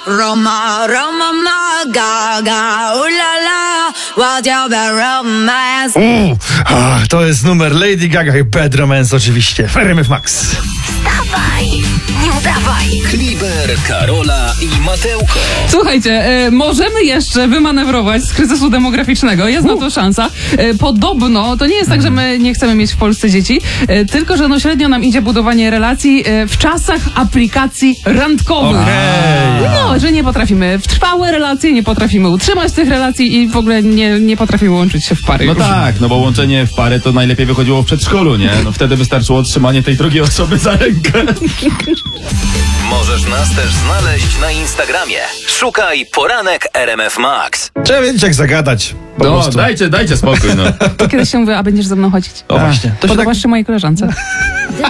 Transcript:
Roma, Roma, ma, ga, ulala, what your bad romance. To jest numer Lady Gaga i Bad Romance oczywiście. W RMF Max. Dawaj, nie udawaj. Kliber, Karola i Mateuko. Słuchajcie, możemy jeszcze wymanewrować z kryzysu demograficznego. Jest na to szansa. Podobno, to nie jest tak, że my nie chcemy mieć w Polsce dzieci, tylko że średnio nam idzie budowanie relacji w czasach aplikacji randkowych. No, że nie potrafimy w trwałe relacje, nie potrafimy utrzymać tych relacji i w ogóle nie potrafimy łączyć się w pary. No tak, no bo łączenie w pary to najlepiej wychodziło w przedszkolu, nie? No wtedy wystarczyło otrzymanie tej drugiej osoby za rękę. Możesz nas też znaleźć na Instagramie. Szukaj Poranek RMF Max. Trzeba wiedzieć jak zagadać. Po No, prostu. dajcie spokój, no. To kiedyś się mówi, a będziesz ze mną chodzić? O właśnie. To się Podobasz się mojej koleżance.